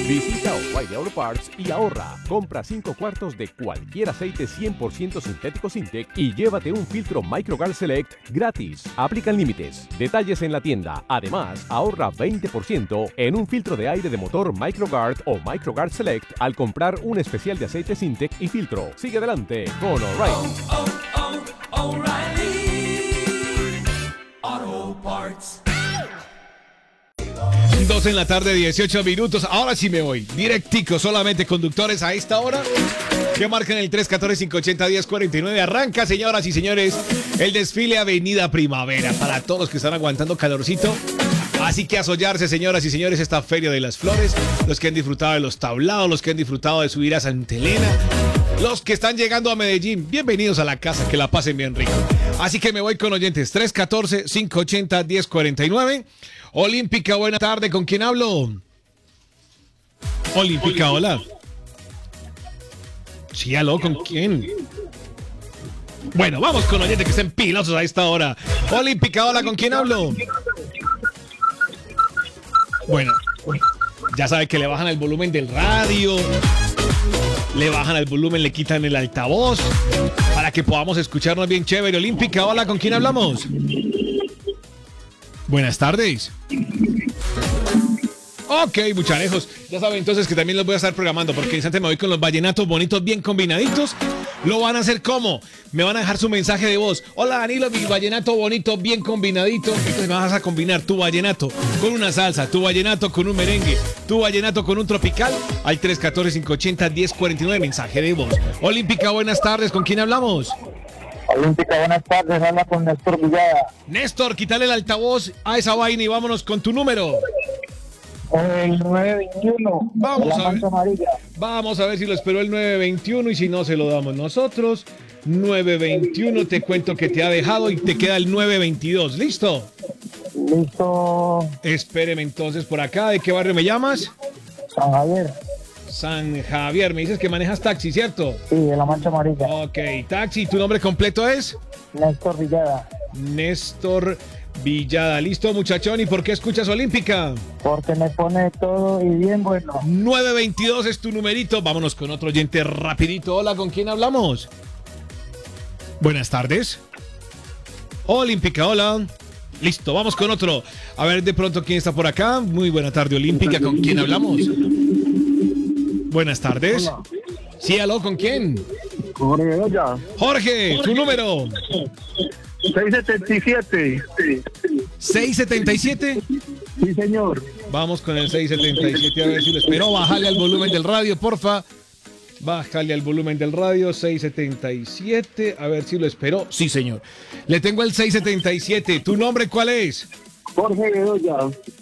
Visita O'Reilly Auto Parts y ahorra. Compra 5 cuartos de cualquier aceite 100% sintético Sintec y llévate un filtro Microguard Select gratis. Aplican límites. Detalles en la tienda. Además, ahorra 20% en un filtro de aire de motor Microguard o Microguard Select al comprar un especial de aceite Sintec y filtro. Sigue adelante con O'Reilly. O'Reilly Auto Parts. 2 en la tarde, 18 minutos. Ahora sí me voy. Directico, solamente conductores a esta hora. Que marcan el 314-580-1049. Arranca, señoras y señores, el desfile Avenida Primavera. Para todos los que están aguantando calorcito. Así que a sollarse, señoras y señores, esta Feria de las Flores. Los que han disfrutado de los tablados, los que han disfrutado de subir a Santa Elena. Los que están llegando a Medellín, bienvenidos a la casa, que la pasen bien rico. Así que me voy con oyentes, 314-580-1049. Olímpica, buena tarde, ¿con quién hablo? Olímpica, hola. Sí, aló, ¿con quién? Bueno, vamos con oyentes que estén pilosos a esta hora. Olímpica, hola, ¿con quién hablo? Bueno, ya sabe que le bajan el volumen del radio. Le bajan el volumen, le quitan el altavoz para que podamos escucharnos bien chévere. Olímpica, hola, ¿con quién hablamos? Buenas tardes. Ok, muchanejos. Ya saben entonces que también los voy a estar programando porque en instante me voy con los vallenatos bonitos bien combinaditos. Lo van a hacer como, me van a dejar su mensaje de voz. Hola Danilo, mi vallenato bonito bien combinadito. Entonces me vas a combinar tu vallenato con una salsa, tu vallenato con un merengue, tu vallenato con un tropical al 314-580-1049, mensaje de voz. Olímpica, buenas tardes, ¿con quién hablamos? Olímpica, buenas tardes, habla con Néstor Villada. Néstor, quítale el altavoz a esa vaina y vámonos con tu número. El 921. Vamos la a ver. amarilla. Vamos a ver si lo esperó el 921 y si no se lo damos nosotros. 921, te cuento que te ha dejado y te queda el 922. ¿Listo? Listo. Espéreme entonces por acá. ¿De qué barrio me llamas? San Javier. San Javier. Me dices que manejas taxi, ¿cierto? Sí, de la mancha amarilla. Ok, taxi. ¿Tu nombre completo es? Néstor Villada. Néstor Villada. ¿Listo, muchachón? ¿Y por qué escuchas Olímpica? Porque me pone todo y bien bueno. 922 es tu numerito. Vámonos con otro oyente rapidito. Hola, ¿con quién hablamos? Buenas tardes. Olímpica, hola. Listo, vamos con otro. A ver de pronto quién está por acá. Muy buena tarde, Olímpica. ¿Con quién hablamos? Buenas tardes. Hola. Sí, aló, ¿con quién? Jorge Bedoya. Jorge, tu número. 677. 677. Sí, señor. Vamos con el 677 a ver si lo espero. Bájale al volumen del radio, porfa. Bájale al volumen del radio, 677. A ver si lo espero. Sí, señor. Le tengo el 677. ¿Tu nombre cuál es? Jorge Bedoya.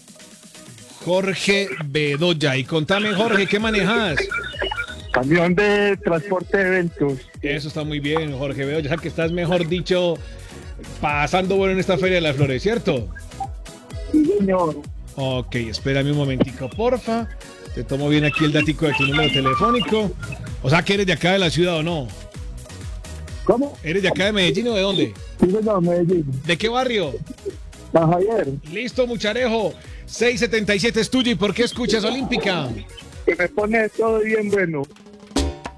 Jorge Bedoya. Y contame, Jorge, ¿qué manejas? Camión de transporte de eventos. Eso está muy bien, Jorge Bedoya. Ya que estás, mejor dicho, pasando bueno en esta Feria de las Flores, ¿cierto? Sí, señor. Ok, espérame un momentico, porfa. Te tomo bien aquí el datico de tu número telefónico. O sea, que eres de acá de la ciudad o no. ¿Cómo? ¿Eres de acá de Medellín o de dónde? Sí, señor, Medellín. ¿De qué barrio? San Javier. Listo, mucharejo. 677 es tuyo. ¿Y por qué escuchas Olímpica? Que me pone todo bien bueno.